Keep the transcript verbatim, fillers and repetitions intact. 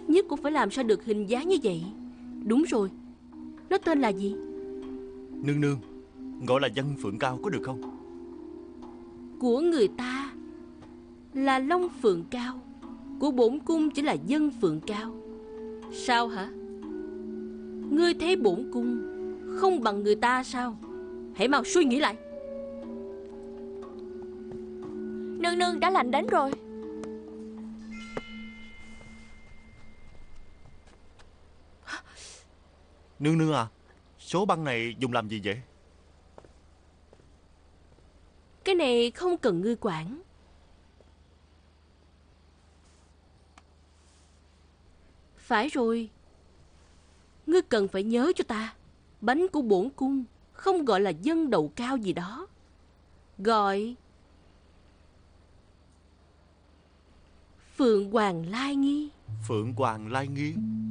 Ít nhất cũng phải làm sao được hình dáng như vậy. Đúng rồi, nó tên là gì? Nương nương, gọi là dân phượng cao có được không? Của người ta là long phượng cao, của bổn cung chỉ là dân phượng cao. Sao hả? Ngươi thấy bổn cung không bằng người ta sao? Hãy mau suy nghĩ lại. Nương nương đã lành đến rồi. Nương nương à, số băng này dùng làm gì vậy? Cái này không cần ngươi quản. Phải rồi, ngươi cần phải nhớ cho ta, bánh của bổn cung không gọi là dân đậu cao gì đó, gọi Phượng Hoàng Lai Nghi. Phượng Hoàng Lai Nghi.